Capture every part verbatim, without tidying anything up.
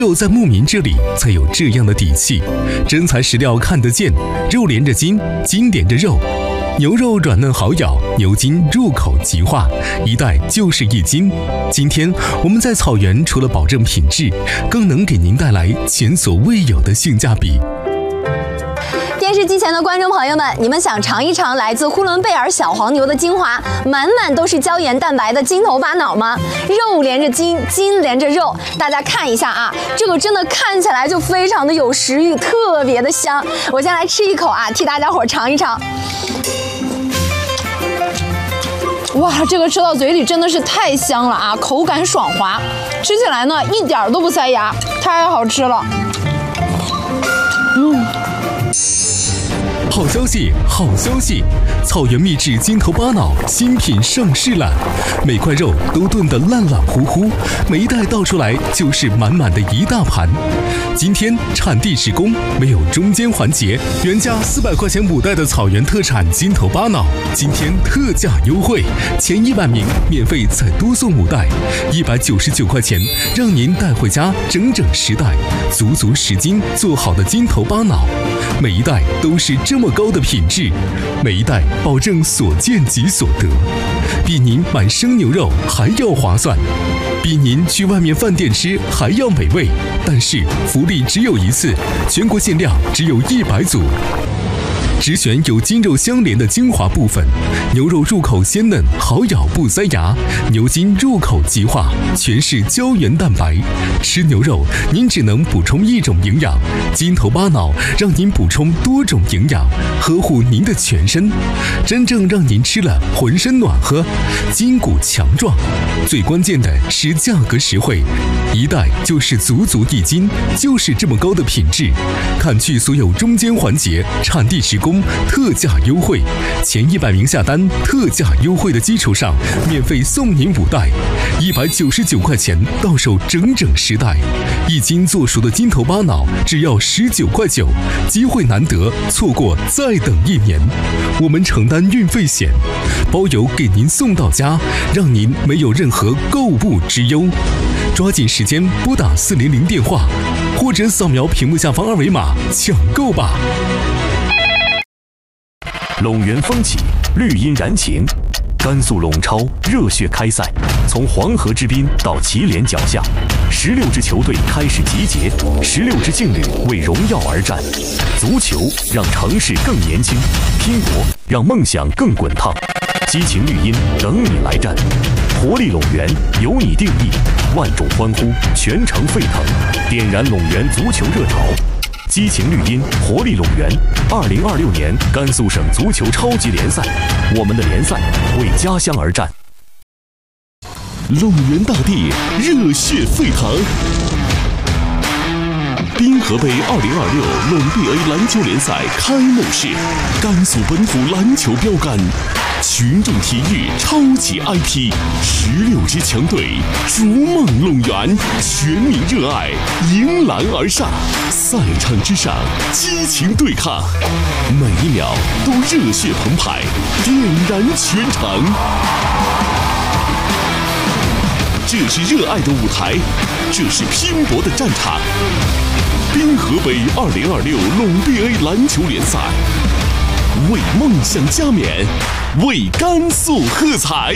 只有在牧民这里才有这样的底气，真材实料看得见，肉连着筋，筋连着肉。牛肉软嫩好咬，牛筋入口即化，一袋就是一斤。今天我们在草原除了保证品质，更能给您带来前所未有的性价比。 电视机前的观众朋友们，你们想尝一尝来自呼伦贝尔小黄牛的精华，满满都是胶原蛋白的筋头巴脑吗？肉连着筋，筋连着肉，大家看一下啊，这个真的看起来就非常的有食欲，特别的香。我先来吃一口啊，替大家伙尝一尝。哇，这个吃到嘴里真的是太香了啊，口感爽滑，吃起来呢一点都不塞牙，太好吃了。嗯。 好消息，好消息！草原秘制筋头巴脑新品上市了，每块肉都炖得烂烂乎乎，每一袋倒出来就是满满的一大盘。今天产地直供，没有中间环节，原价四百块钱五袋的草原特产筋头巴脑，今天特价优惠，前一百名免费再多送五袋，一百九十九块钱，让您带回家整整十袋，足足十斤做好的筋头巴脑，每一袋都是这么高的品质，每一袋保证所见即所得，比您买生牛肉还要划算，比您去外面饭店吃还要美味。但是福利只有一次，全国限量只有一百组。只选有筋肉相连的精华部分，牛肉入口鲜嫩，好咬不塞牙；牛筋入口即化，全是胶原蛋白。吃牛肉，您只能补充一种营养，筋头巴脑让您补充多种营养，呵护您的全身，真正让您吃了浑身暖和，筋骨强壮。最关键的是价格实惠，一袋就是足足一斤，就是这么高的品质。砍去所有中间环节，产地直供。特价优惠，前一百名下单，特价优惠的基础上，免费送您五袋，一百九十九块钱到手整整十袋，一斤做熟的筋头巴脑只要十九块九，机会难得，错过再等一年。我们承担运费险，包邮给您送到家，让您没有任何购物之忧。抓紧时间拨打四零零电话，或者扫描屏幕下方二维码抢购吧。 陇源风起，绿荫燃情，甘肃陇超热血开赛，从黄河之滨到祁连脚下，十六支球队开始集结，十六支劲旅为荣耀而战。足球让城市更年轻，拼搏让梦想更滚烫。激情绿茵等你来战，活力陇源由你定义，万众欢呼，全城沸腾，点燃陇源足球热潮。激情绿茵，活力陇源。二零二六年甘肃省足球超级联赛，我们的联赛为家乡而战。 陇源大地热血沸腾。滨河杯二零二六陇 B A 篮球联赛开幕式，甘肃本土篮球标杆，群众体育超级 I P， 十六支强队逐梦陇源，全民热爱，迎篮而上，赛场之上激情对抗，每一秒都热血澎湃，点燃全场。这是热爱的舞台，这是拼搏的战场。滨河杯二零二六陇 B A 篮球联赛，为梦想加冕，为甘肃喝彩。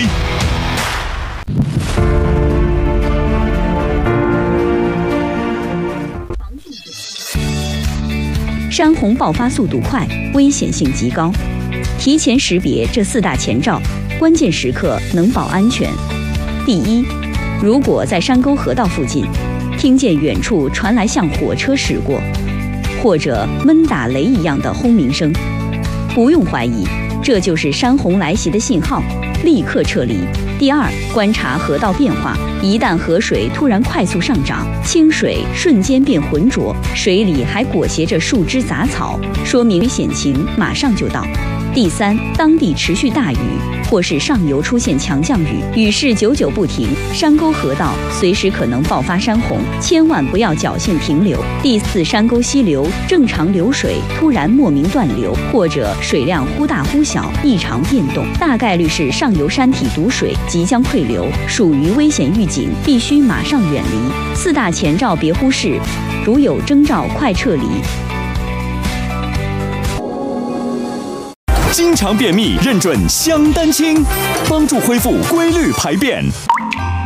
山洪爆发速度快，危险性极高，提前识别这四大前兆，关键时刻能保安全。第一，如果在山沟河道附近听见远处传来像火车驶过，或者闷打雷一样的轰鸣声，不用怀疑，这就是山洪来袭的信号，立刻撤离。第二，观察河道变化，一旦河水突然快速上涨，清水瞬间变浑浊，水里还裹挟着树枝杂草，说明危险情马上就到。 第三，当地持续大雨，或是上游出现强降雨，雨势久久不停，山沟河道随时可能爆发山洪，千万不要侥幸停留。第四，山沟溪流正常流水突然莫名断流，或者水量忽大忽小，异常变动，大概率是上游山体堵水，即将溃流，属于危险预警，必须马上远离。四大前兆别忽视，如有征兆快撤离。 经常便秘，认准香丹清，帮助恢复规律排便。